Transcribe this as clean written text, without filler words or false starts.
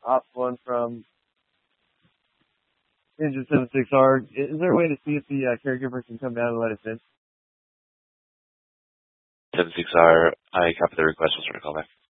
Ops 1 from Ninja 76R. Is there a way to see if the caregiver can come down and let us in? 76R, I copy the request. We'll start a call back.